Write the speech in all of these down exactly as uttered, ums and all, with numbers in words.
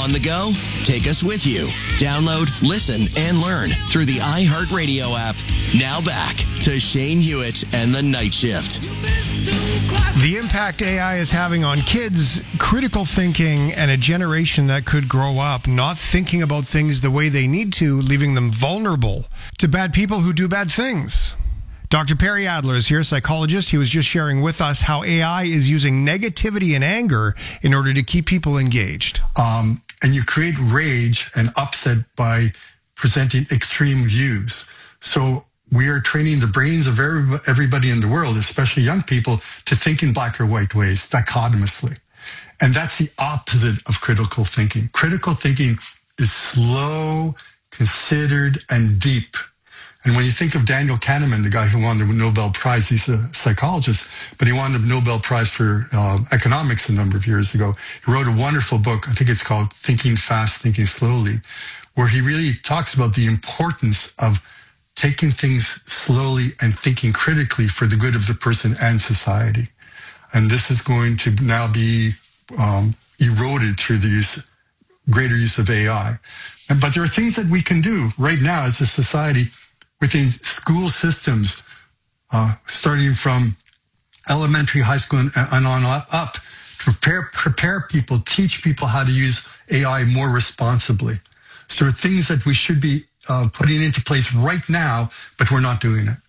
On the go? Take us with you. Download, listen, and learn through the iHeartRadio app. Now back to Shane Hewitt and the Night Shift. The impact A I is having on kids, critical thinking, and a generation that could grow up not thinking about things the way they need to, leaving them vulnerable to bad people who do bad things. Doctor Perry Adler is here, psychologist. He was just sharing with us how A I is using negativity and anger in order to keep people engaged. Um, and you create rage and upset by presenting extreme views. So we are training the brains of everybody in the world, especially young people, to think in black or white ways, dichotomously. And that's the opposite of critical thinking. Critical thinking is slow, considered, and deep. And when you think of Daniel Kahneman, the guy who won the Nobel Prize, he's a psychologist, but he won the Nobel Prize for uh, economics a number of years ago. He wrote a wonderful book, I think it's called Thinking Fast, Thinking Slowly, where he really talks about the importance of taking things slowly and thinking critically for the good of the person and society. And this is going to now be um, eroded through the use, greater use of A I. But there are things that we can do right now as a society within school systems, uh, starting from elementary, high school, and, and on up, to prepare, prepare people, teach people how to use A I more responsibly. So there are things that we should be uh, putting into place right now, but we're not doing it.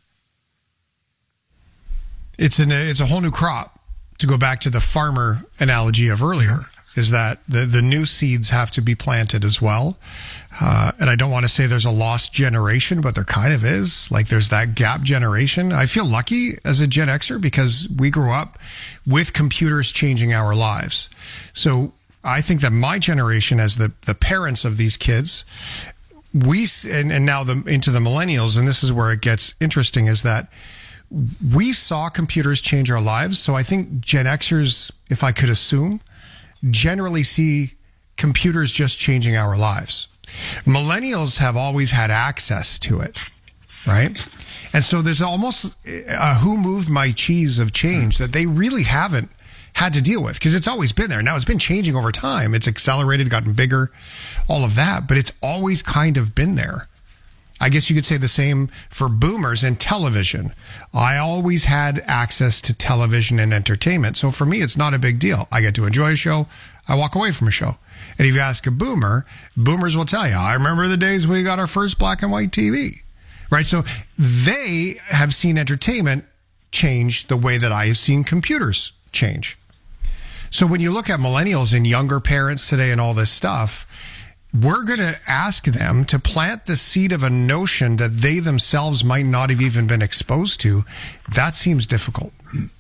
It's, an, it's a whole new crop, to go back to the farmer analogy of earlier, is that the, the new seeds have to be planted as well. Uh, and I don't want to say there's a lost generation, but there kind of is. Like there's that gap generation. I feel lucky as a Gen Xer because we grew up with computers changing our lives. So I think that my generation, as the, the parents of these kids, we, and, and now the, into the millennials, and this is where it gets interesting, is that we saw computers change our lives. So I think Gen Xers, if I could assume, generally see computers just changing our lives. Millennials have always had access to it, right? And so there's almost a who moved my cheese of change that they really haven't had to deal with, because it's always been there. Now it's been changing over time. It's accelerated, gotten bigger, all of that, but it's always kind of been there. I guess you could say the same for boomers and television. I always had access to television and entertainment. So for me, it's not a big deal. I get to enjoy a show. I walk away from a show. And if you ask a boomer, boomers will tell you, I remember the days we got our first black and white T V, right? So they have seen entertainment change the way that I have seen computers change. So when you look at millennials and younger parents today and all this stuff, we're going to ask them to plant the seed of a notion that they themselves might not have even been exposed to. That seems difficult.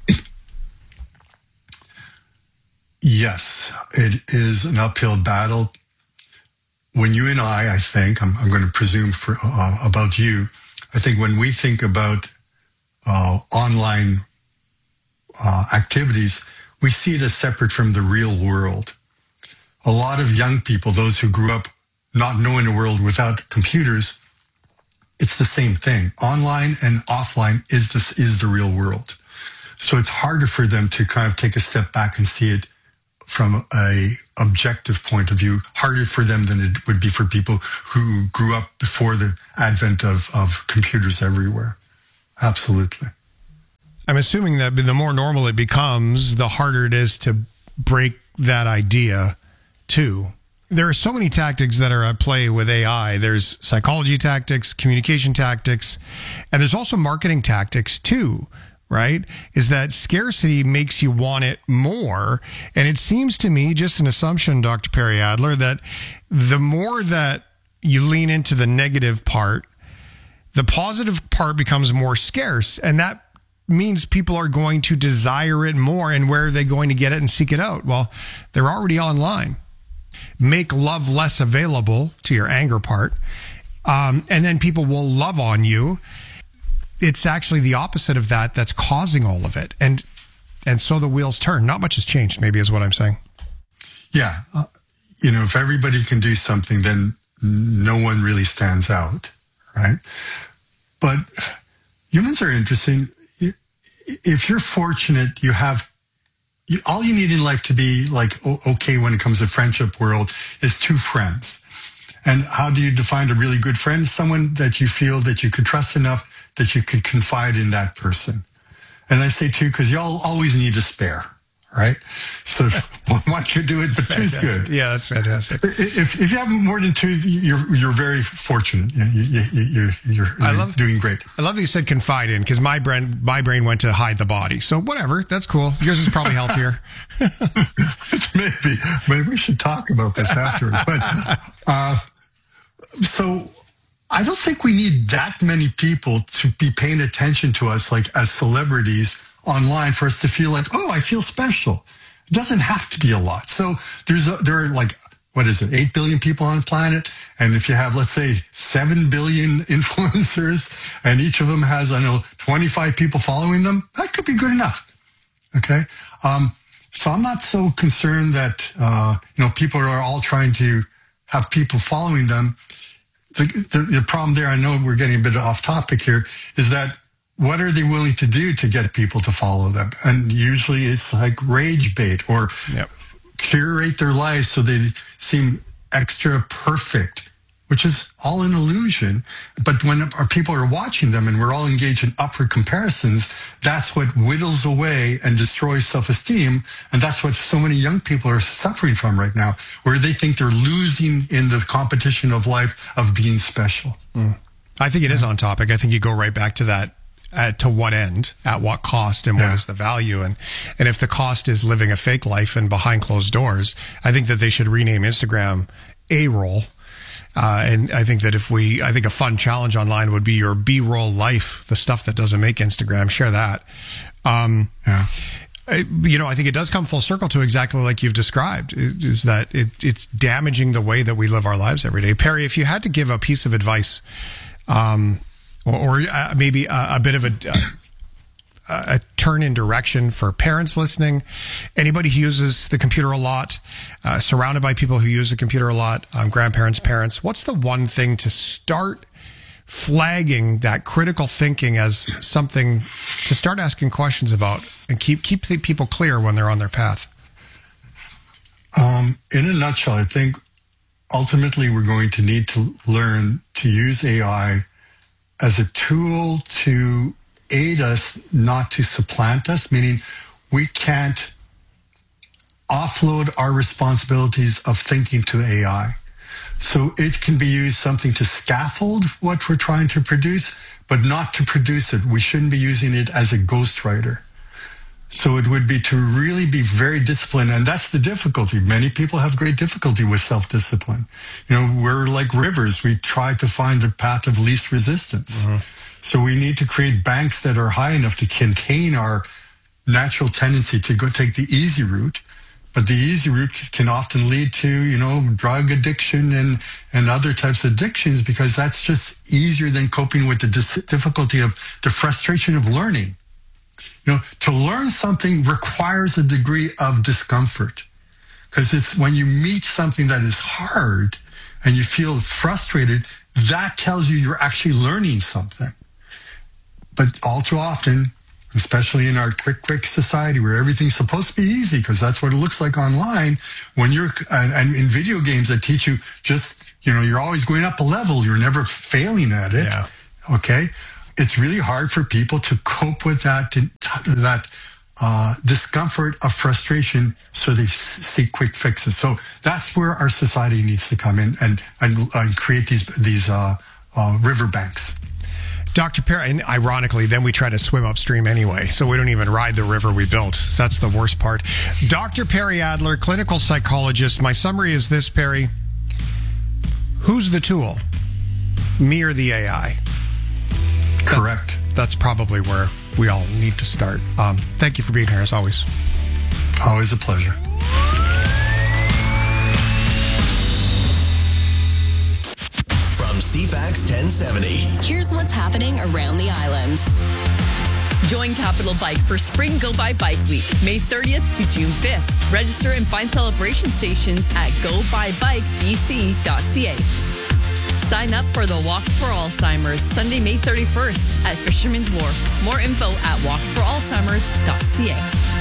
Yes, it is an uphill battle. When you and I, I think, I'm, I'm going to presume for uh, about you, I think when we think about uh, online uh, activities, we see it as separate from the real world. A lot of young people, those who grew up not knowing a world without computers, it's the same thing. Online and offline is this is the real world. So it's harder for them to kind of take a step back and see it from a objective point of view, harder for them than it would be for people who grew up before the advent of, of computers everywhere. Absolutely. I'm assuming that the more normal it becomes, the harder it is to break that idea too. There are so many tactics that are at play with A I. There's psychology tactics, communication tactics, and there's also marketing tactics too, right? Is that scarcity makes you want it more. And it seems to me, just an assumption, Doctor Perry Adler, that the more that you lean into the negative part, the positive part becomes more scarce. And that means people are going to desire it more. And where are they going to get it and seek it out? Well, they're already online. Make love less available, to your anger part, um, and then people will love on you. It's actually the opposite of that that's causing all of it. And and so the wheels turn. Not much has changed, maybe, is what I'm saying. Yeah. Uh, you know, if everybody can do something, then no one really stands out, right? But humans are interesting. If you're fortunate, you have you, all you need in life to be like o- okay when it comes to friendship world is two friends. And how do you define a really good friend? Someone that you feel that you could trust enough that you could confide in that person. And I say two because y'all always need a spare, right? So one could do it, but two's good. Yeah, that's fantastic. If if you have more than two, you're you're very fortunate. You, you, you, you're you're, I you're love, doing great. I love that you said confide in because my brain my brain went to hide the body. So whatever, that's cool. Yours is probably healthier. Maybe, maybe we should talk about this afterwards. But uh, so. I don't think we need that many people to be paying attention to us, like as celebrities online, for us to feel like, oh, I feel special. It doesn't have to be a lot. So there's a, there are like, what is it, eight billion people on the planet? And if you have, let's say, seven billion influencers, and each of them has, I don't know, twenty-five people following them, that could be good enough. Okay? Um, so I'm not so concerned that, uh, you know, people are all trying to have people following them. The, the, the problem there, I know we're getting a bit off topic here, is that what are they willing to do to get people to follow them? And usually it's like rage bait or yep. curate their lives so they seem extra perfect, which is all an illusion. But when our people are watching them and we're all engaged in upward comparisons, that's what whittles away and destroys self-esteem. And that's what so many young people are suffering from right now, where they think they're losing in the competition of life of being special. Mm. I think it is on topic. I think you go right back to that. Uh, to what end, at what cost, and what yeah. is the value? And and if the cost is living a fake life and behind closed doors, I think that they should rename Instagram A-roll. Uh, and I think that if we, I think a fun challenge online would be your B-roll life, the stuff that doesn't make Instagram, share that. Um, yeah. You know, I think it does come full circle to exactly like you've described, is that it, it's damaging the way that we live our lives every day. Perry, if you had to give a piece of advice, um, or, or uh, maybe a, a bit of a, uh, a turn in direction for parents listening, anybody who uses the computer a lot, uh, surrounded by people who use the computer a lot, um, grandparents, parents, what's the one thing to start flagging that critical thinking as something to start asking questions about and keep keep the people clear when they're on their path? Um, in a nutshell, I think ultimately we're going to need to learn to use A I as a tool to aid us, not to supplant us, meaning we can't offload our responsibilities of thinking to A I. So it can be used something to scaffold what we're trying to produce, but not to produce it. We shouldn't be using it as a ghostwriter. So it would be to really be very disciplined. And that's the difficulty. Many people have great difficulty with self-discipline. You know, we're like rivers. We try to find the path of least resistance. Mm-hmm. So we need to create banks that are high enough to contain our natural tendency to go take the easy route. But the easy route can often lead to, you know, drug addiction and, and other types of addictions, because that's just easier than coping with the dis- difficulty of the frustration of learning. You know, to learn something requires a degree of discomfort, because it's when you meet something that is hard and you feel frustrated, that tells you you're actually learning something. But all too often, especially in our quick, quick society where everything's supposed to be easy, because that's what it looks like online, when you're, and, and in video games that teach you just, you know, you're always going up a level, you're never failing at it. Yeah. Okay. It's really hard for people to cope with that, that uh, discomfort of frustration, so they seek quick fixes. So that's where our society needs to come in and, and, and create these, these uh, uh, riverbanks. Doctor Perry, and ironically, then we try to swim upstream anyway, so we don't even ride the river we built. That's the worst part. Doctor Perry Adler, clinical psychologist. My summary is this, Perry. Who's the tool? Me or the A I? Correct. That, that's probably where we all need to start. Um, thank you for being here, as always. Always a pleasure. C FAX ten seventy. Here's what's happening around the island. Join Capital Bike for Spring Go By Bike Week, May thirtieth to June fifth. Register and find celebration stations at go by bike b c dot c a. Sign up for the Walk for Alzheimer's Sunday, May thirty-first at Fisherman's Wharf. More info at walk for alzheimers dot c a. Get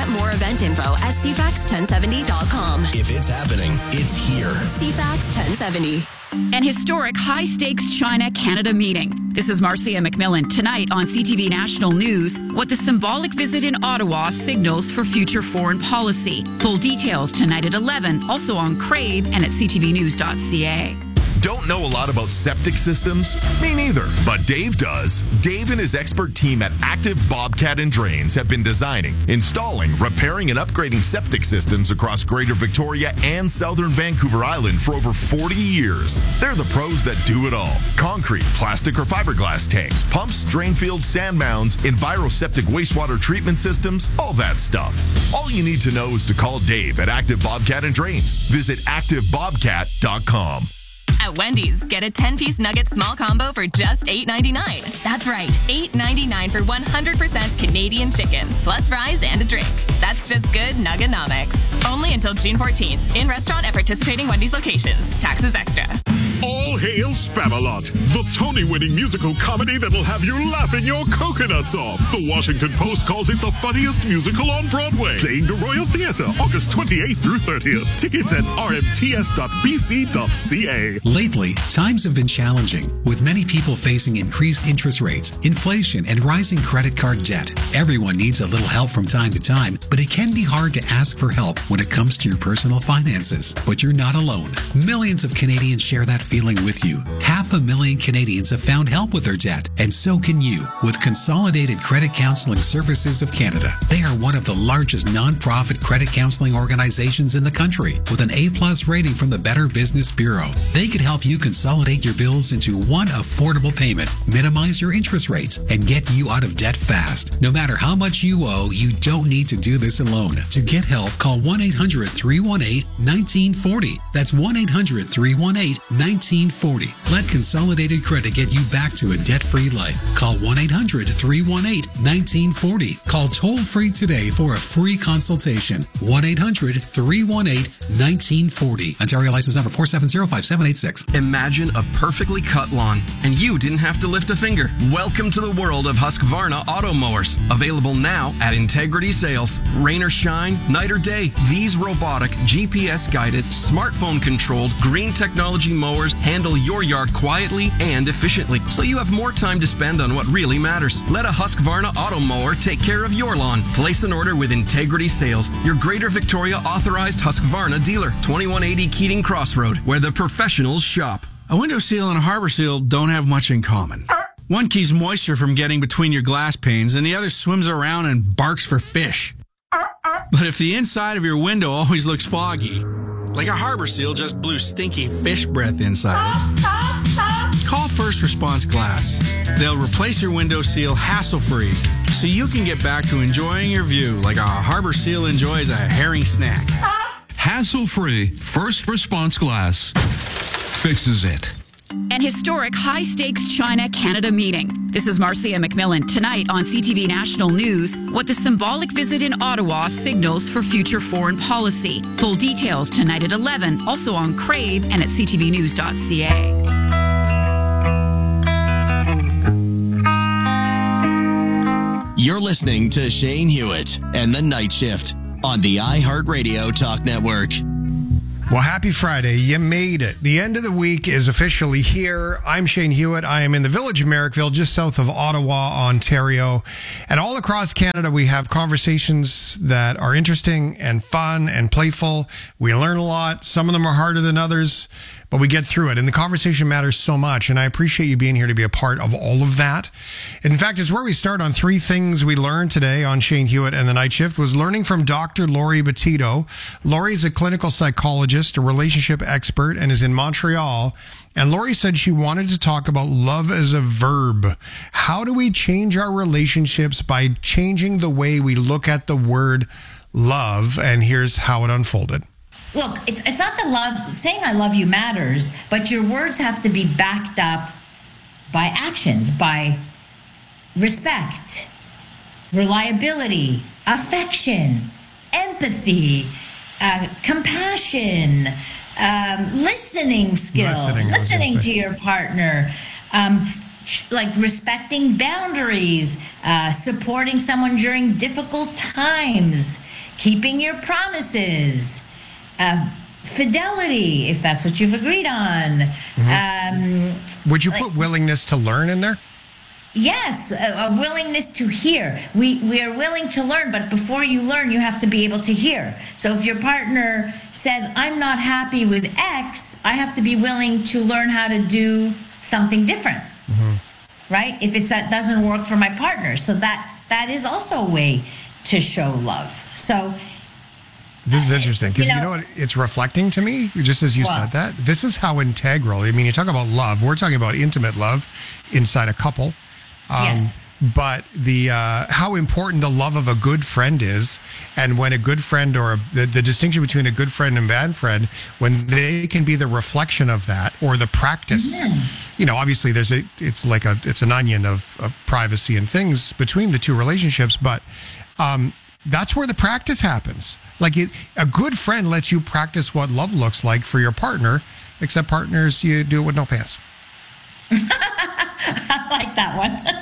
Get more event info at c fax ten seventy dot com. If it's happening, it's here. C fax ten seventy. An historic high-stakes China-Canada meeting. This is Marcia McMillan. Tonight on C T V National News, what the symbolic visit in Ottawa signals for future foreign policy. Full details tonight at eleven, also on Crave and at c t v news dot c a. Don't know a lot about septic systems? Me neither, but Dave does. Dave and his expert team at Active Bobcat and Drains have been designing, installing, repairing, and upgrading septic systems across Greater Victoria and Southern Vancouver Island for over forty years. They're the pros that do it all. Concrete, plastic, or fiberglass tanks, pumps, drain fields, sand mounds, EnviroSeptic wastewater treatment systems, all that stuff. All you need to know is to call Dave at Active Bobcat and Drains. Visit active bobcat dot com. At Wendy's, get a ten-piece nugget small combo for just eight ninety-nine. That's right, eight ninety-nine for one hundred percent Canadian chicken, plus fries and a drink. That's just good Nuggenomics. Only until June fourteenth, in restaurant at participating Wendy's locations. Taxes extra. All hail Spamalot, the Tony-winning musical comedy that'll have you laughing your coconuts off. The Washington Post calls it the funniest musical on Broadway. Playing the Royal Theatre, August twenty-eighth through thirtieth. Tickets at r m t s dot b c dot c a. Lately, times have been challenging, with many people facing increased interest rates, inflation, and rising credit card debt. Everyone needs a little help from time to time, but it can be hard to ask for help when it comes to your personal finances. But you're not alone. Millions of Canadians share that feeling with you. Half a million Canadians have found help with their debt, and so can you with Consolidated Credit Counseling Services of Canada. They are one of the largest nonprofit credit counseling organizations in the country, with an A-plus rating from the Better Business Bureau. They could help you consolidate your bills into one affordable payment, minimize your interest rates, and get you out of debt fast. No matter how much you owe, you don't need to do this alone. To get help, call one eight hundred three one eight one nine four zero. That's one eight hundred three one eight one nine four zero. Let Consolidated Credit get you back to a debt-free life. Call one eight hundred three one eight one nine four zero. Call toll-free today for a free consultation. one eight hundred three one eight one nine four zero. Ontario license number four seven zero five seven eight six. Imagine a perfectly cut lawn, and you didn't have to lift a finger. Welcome to the world of Husqvarna auto mowers. Available now at Integrity Sales. Rain or shine, night or day, these robotic, G P S-guided, smartphone-controlled, green technology mowers handle your yard quietly and efficiently, so you have more time to spend on what really matters. Let a Husqvarna auto mower take care of your lawn. Place an order with Integrity Sales, your Greater Victoria authorized Husqvarna dealer. twenty-one eighty Keating Crossroad, where the professionals shop. A window seal and a harbor seal don't have much in common. One keeps moisture from getting between your glass panes, and the other swims around and barks for fish. But if the inside of your window always looks foggy, like a harbor seal just blew stinky fish breath inside it, call First Response Glass. They'll replace your window seal hassle-free, so you can get back to enjoying your view like a harbor seal enjoys a herring snack. Hassle-free First Response Glass fixes it. An historic high-stakes China-Canada meeting. This is Marcia McMillan. Tonight on C T V National News, what the symbolic visit in Ottawa signals for future foreign policy. Full details tonight at eleven, also on Crave and at c t v news dot c a. You're listening to Shane Hewitt and The Night Shift on the iHeartRadio Talk Network. Well, happy Friday. You made it. The end of the week is officially here. I'm Shane Hewitt. I am in the village of Merrickville, just south of Ottawa, Ontario. And all across Canada, we have conversations that are interesting and fun and playful. We learn a lot. Some of them are harder than others, but we get through it. And the conversation matters so much. And I appreciate you being here to be a part of all of that. In fact, it's where we start on three things we learned today on Shane Hewitt and the Night Shift was learning from Doctor Lori Betito. Lori is a clinical psychologist, a relationship expert, and is in Montreal. And Lori said she wanted to talk about love as a verb. How do we change our relationships by changing the way we look at the word love? And here's how it unfolded. Look, it's it's not that love, saying I love you matters, but your words have to be backed up by actions, by respect, reliability, affection, empathy, uh, compassion, um, listening skills, Listening, listening to your partner, um, like respecting boundaries, uh, supporting someone during difficult times. keeping your promises, uh, fidelity, if that's what you've agreed on. Mm-hmm. Um, Would you like, put willingness to learn in there? Yes, a, a willingness to hear. We we are willing to learn, but before you learn, you have to be able to hear. So if your partner says, I'm not happy with X, I have to be willing to learn how to do something different, mm-hmm. right? If it's that doesn't work for my partner. So that that is also a way to show love. So this is interesting because you, you know, know what it's reflecting to me, just as you well, said that. This is how integral. I mean, you talk about love. We're talking about intimate love inside a couple. Um, yes. But the uh, how important the love of a good friend is, and when a good friend or a, the, the distinction between a good friend and bad friend, when they can be the reflection of that or the practice. Mm-hmm. You know, obviously there's a it's like a it's an onion of, of privacy and things between the two relationships, but um, that's where the practice happens. Like it, a good friend lets you practice what love looks like for your partner, except partners, you do it with no pants. I like that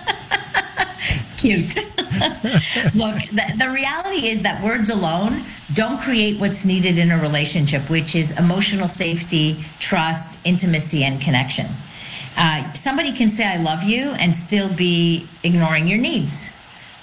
one. Cute. Look, the, the reality is that words alone don't create what's needed in a relationship, which is emotional safety, trust, intimacy, and connection. Uh, somebody can say, I love you, and still be ignoring your needs,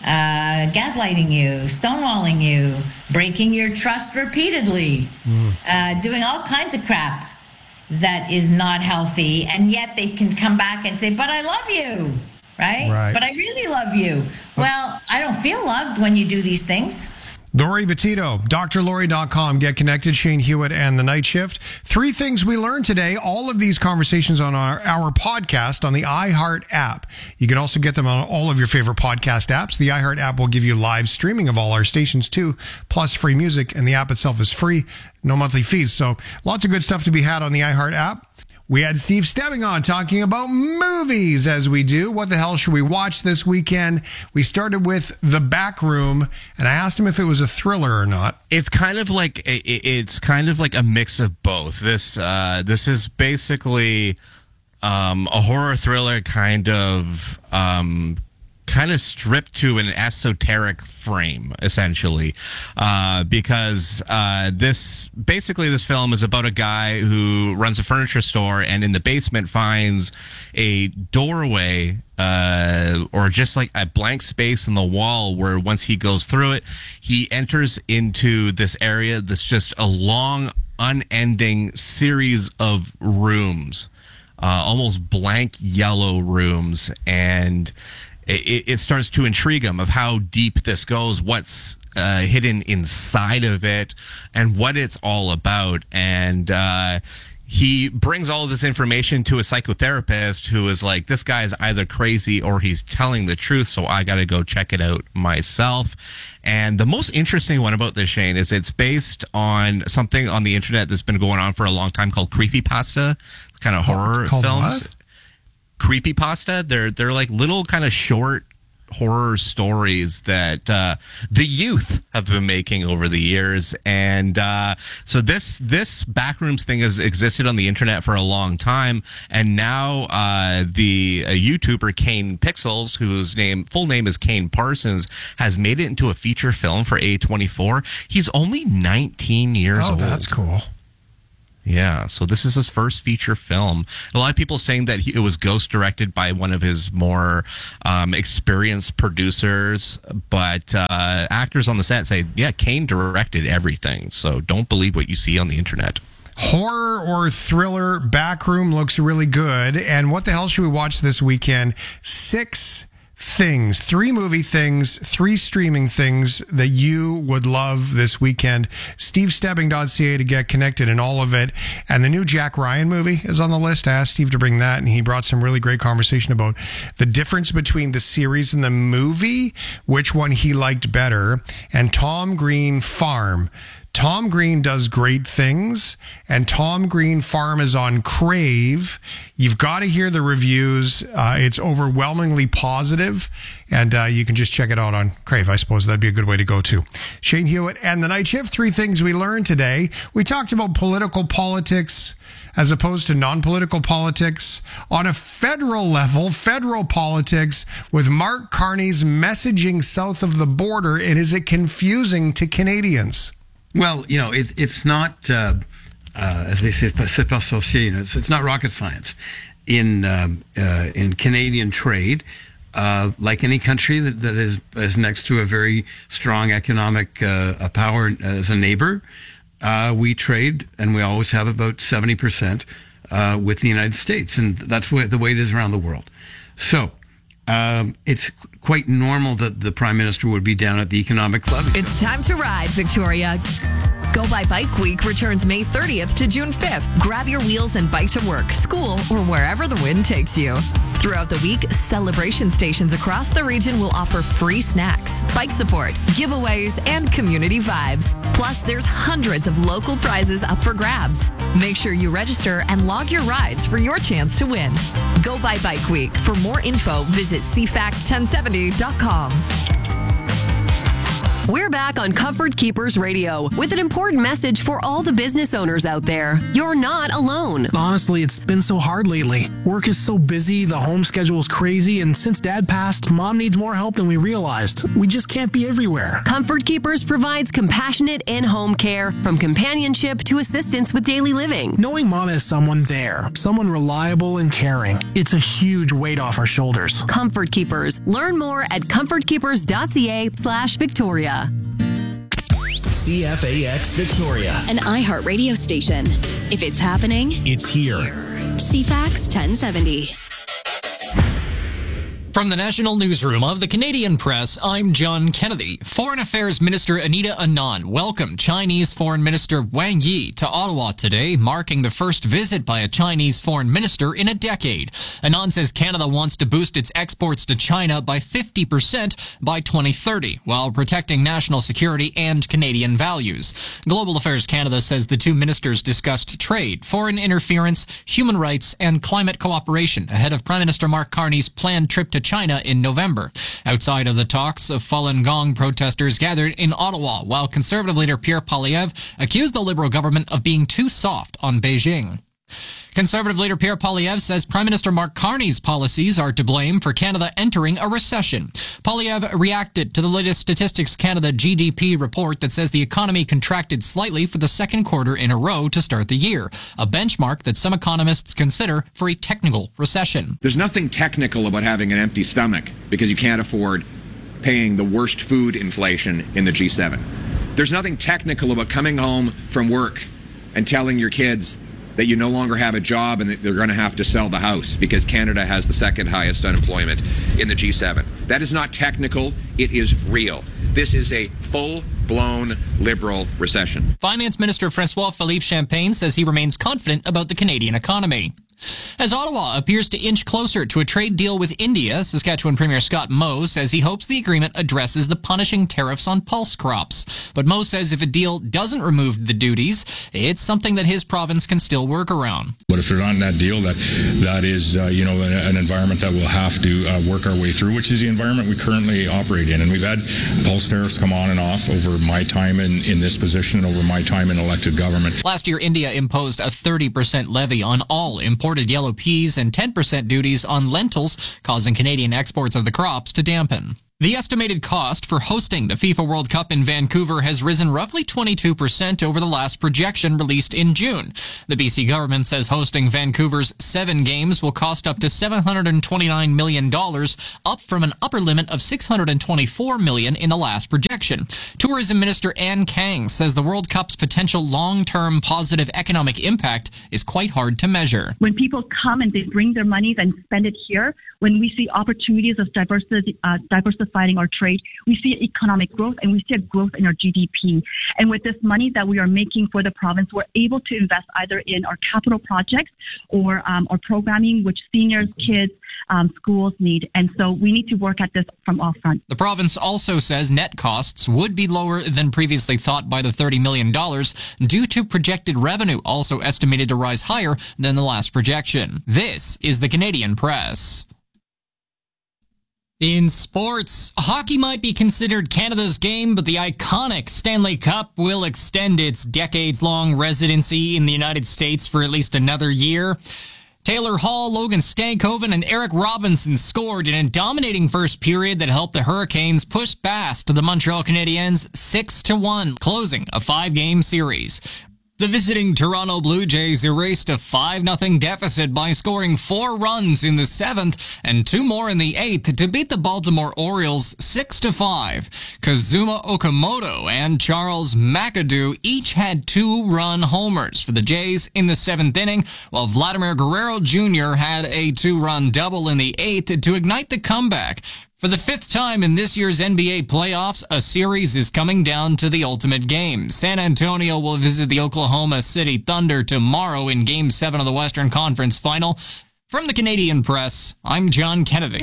uh, gaslighting you, stonewalling you, breaking your trust repeatedly, mm. uh, doing all kinds of crap that is not healthy, and yet they can come back and say, but I love you, right? right. But I really love you. Well, I don't feel loved when you do these things. Lori Petito, D R Lori dot com. Get connected, Shane Hewitt and The Night Shift. Three things we learned today. All of these conversations on our, our podcast on the iHeart app. You can also get them on all of your favorite podcast apps. The iHeart app will give you live streaming of all our stations too, plus free music, and the app itself is free, no monthly fees. So lots of good stuff to be had on the iHeart app. We had Steve Stebbing on talking about movies, as we do. What the hell should we watch this weekend? We started with The Back Room, and I asked him if it was a thriller or not. It's kind of like it's kind of like a mix of both. This uh, this is basically um, a horror thriller, kind of. Um, kind of stripped to an esoteric frame, essentially, uh, because uh, this basically this film is about a guy who runs a furniture store and in the basement finds a doorway uh, or just like a blank space in the wall where once he goes through it, he enters into this area that's just a long, unending series of rooms, uh, almost blank yellow rooms, and It, it starts to intrigue him of how deep this goes, what's uh, hidden inside of it, and what it's all about. And uh, he brings all of this information to a psychotherapist who is like, this guy's either crazy or he's telling the truth, so I got to go check it out myself. And the most interesting one about this, Shane, is it's based on something on the internet that's been going on for a long time called creepypasta, kind of horror called films. What? Creepypasta. They're they're like little kind of short horror stories that uh, the youth have been making over the years, and uh, so this this Backrooms thing has existed on the internet for a long time, and now uh, the uh, YouTuber Kane Pixels, whose name full name is Kane Parsons, has made it into a feature film for A twenty-four. He's only nineteen years oh, old. Oh, that's cool. Yeah, so this is his first feature film. A lot of people saying that he, it was ghost directed by one of his more um, experienced producers, but uh, actors on the set say, yeah, Kane directed everything, so don't believe what you see on the internet. Horror or thriller, Backroom looks really good. And what the hell should we watch this weekend? Six things, three movie things, three streaming things that you would love this weekend. steve stebbing dot c a to get connected in all of it. And the new Jack Ryan movie is on the list. I asked Steve to bring that, and he brought some really great conversation about the difference between the series and the movie, which one he liked better, and Tom Green Farm. Tom Green does great things, and Tom Green Farm is on Crave. You've got to hear the reviews. Uh, it's overwhelmingly positive, and uh, you can just check it out on Crave. I suppose that'd be a good way to go too. Shane Hewitt and the Night Shift. Three things we learned today. We talked about political politics as opposed to non-political politics on a federal level, federal politics with Mark Carney's messaging south of the border. And is it confusing to Canadians? Well, you know, it, it's not, uh, uh, as they say, c'est pas sorcier. It's, it's not rocket science. In um, uh, in Canadian trade, uh, like any country that, that is, is next to a very strong economic uh, power as a neighbor, Uh, we trade, and we always have about seventy percent uh, with the United States, and that's where, the way it is around the world. So um, it's quite normal that the Prime Minister would be down at the Economic Club. It's time to ride, Victoria. Go By Bike Week returns May thirtieth to June fifth. Grab your wheels and bike to work, school, or wherever the wind takes you. Throughout the week, celebration stations across the region will offer free snacks, bike support, giveaways, and community vibes. Plus, there's hundreds of local prizes up for grabs. Make sure you register and log your rides for your chance to win. Go By Bike Week. For more info, visit c fax ten seventy dot com. We're back on Comfort Keepers Radio with an important message for all the business owners out there. You're not alone. Honestly, it's been so hard lately. Work is so busy, the home schedule is crazy, and since Dad passed, Mom needs more help than we realized. We just can't be everywhere. Comfort Keepers provides compassionate in-home care, from companionship to assistance with daily living. Knowing Mom has someone there, someone reliable and caring, it's a huge weight off our shoulders. Comfort Keepers. Learn more at comfortkeepers.ca slash Victoria. C F A X Victoria, an iHeart radio station. If it's happening, it's here. C FAX ten seventy. From the National Newsroom of the Canadian Press, I'm John Kennedy. Foreign Affairs Minister Anita Anand welcomed Chinese Foreign Minister Wang Yi to Ottawa today, marking the first visit by a Chinese foreign minister in a decade. Anand says Canada wants to boost its exports to China by fifty percent by twenty thirty, while protecting national security and Canadian values. Global Affairs Canada says the two ministers discussed trade, foreign interference, human rights, and climate cooperation ahead of Prime Minister Mark Carney's planned trip to China in November. Outside of the talks, Falun Gong protesters gathered in Ottawa, while Conservative leader Pierre Poilievre accused the Liberal government of being too soft on Beijing. Conservative leader Pierre Poilievre says Prime Minister Mark Carney's policies are to blame for Canada entering a recession. Poilievre reacted to the latest Statistics Canada G D P report that says the economy contracted slightly for the second quarter in a row to start the year, a benchmark that some economists consider for a technical recession. There's nothing technical about having an empty stomach because you can't afford paying the worst food inflation in the G seven. There's nothing technical about coming home from work and telling your kids that you no longer have a job and that they're going to have to sell the house because Canada has the second highest unemployment in the G seven. That is not technical, it is real. This is a full-blown liberal recession. Finance Minister François-Philippe Champagne says he remains confident about the Canadian economy. As Ottawa appears to inch closer to a trade deal with India, Saskatchewan Premier Scott Moe says he hopes the agreement addresses the punishing tariffs on pulse crops. But Moe says if a deal doesn't remove the duties, it's something that his province can still work around. But if they're not in that deal, that that is, uh, you know, an, an environment that we'll have to uh, work our way through, which is the environment we currently operate in. And we've had pulse tariffs come on and off over my time in, in this position and over my time in elected government. Last year, India imposed a thirty percent levy on all imported yellow peas and ten percent duties on lentils, causing Canadian exports of the crops to dampen. The estimated cost for hosting the FIFA World Cup in Vancouver has risen roughly twenty-two percent over the last projection released in June. The B C government says hosting Vancouver's seven games will cost up to seven hundred twenty-nine million dollars, up from an upper limit of six hundred twenty-four million dollars in the last projection. Tourism Minister Ann Kang says the World Cup's potential long-term positive economic impact is quite hard to measure. When people come and they bring their money and spend it here, when we see opportunities of diversity, uh, diversity diversifying our trade, we see economic growth and we see a growth in our G D P. And with this money that we are making for the province, we're able to invest either in our capital projects or um, our programming, which seniors, kids, um, schools need. And so we need to work at this from all fronts. The province also says net costs would be lower than previously thought by the thirty million dollars due to projected revenue, also estimated to rise higher than the last projection. This is the Canadian Press. In sports, hockey might be considered Canada's game, but the iconic Stanley Cup will extend its decades-long residency in the United States for at least another year. Taylor Hall, Logan Stankoven, and Eric Robinson scored in a dominating first period that helped the Hurricanes push past the Montreal Canadiens six to one, closing a five-game series. The visiting Toronto Blue Jays erased a five nothing deficit by scoring four runs in the seventh and two more in the eighth to beat the Baltimore Orioles six to five. Kazuma Okamoto and Charles McAdoo each had two-run homers for the Jays in the seventh inning, while Vladimir Guerrero Junior had a two-run double in the eighth to ignite the comeback. For the fifth time in this year's N B A playoffs, a series is coming down to the ultimate game. San Antonio will visit the Oklahoma City Thunder tomorrow in Game seven of the Western Conference Final. From the Canadian Press, I'm John Kennedy.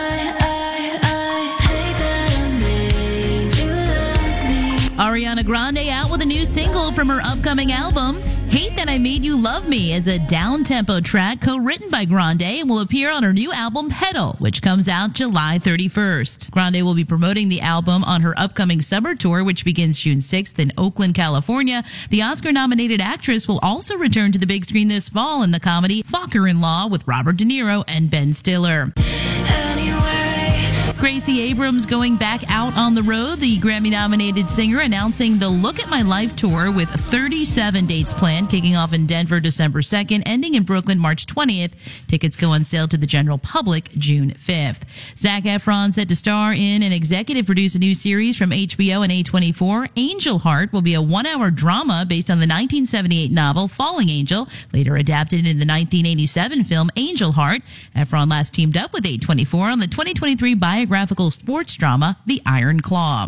Ariana Grande out with a new single from her upcoming album. Hate That I Made You Love Me is a down-tempo track co-written by Grande and will appear on her new album, Pedal, which comes out July thirty-first. Grande will be promoting the album on her upcoming summer tour, which begins June sixth in Oakland, California. The Oscar-nominated actress will also return to the big screen this fall in the comedy Focker-in-Law with Robert De Niro and Ben Stiller. Gracie Abrams going back out on the road. The Grammy-nominated singer announcing the Look at My Life tour with thirty-seven dates planned, kicking off in Denver December second, ending in Brooklyn March twentieth. Tickets go on sale to the general public June fifth. Zac Efron set to star in and executive produce a new series from H B O and A twenty-four. Angel Heart will be a one-hour drama based on the nineteen seventy-eight novel Falling Angel, later adapted in the nineteen eighty-seven film Angel Heart. Efron last teamed up with A twenty-four on the twenty twenty-three biography Graphical sports drama, The Iron Claw.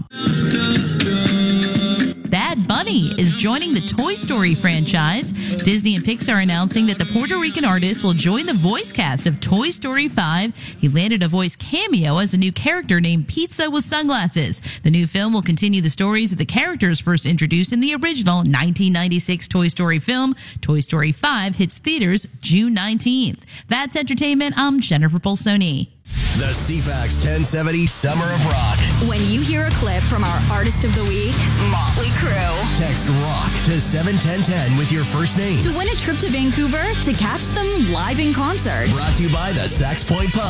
Bad Bunny is joining the Toy Story franchise. Disney and Pixar are announcing that the Puerto Rican artist will join the voice cast of Toy Story five. He landed a voice cameo as a new character named Pizza with Sunglasses. The new film will continue the stories of the characters first introduced in the original nineteen ninety-six Toy Story film. Toy Story five hits theaters June nineteenth. That's entertainment. I'm Jennifer Bolsoni. The C FAX ten seventy Summer of Rock. When you hear a clip from our Artist of the Week, Motley Crue. Text ROCK to seven ten ten with your first name. To win a trip to Vancouver to catch them live in concert. Brought to you by the Sax Point Pub.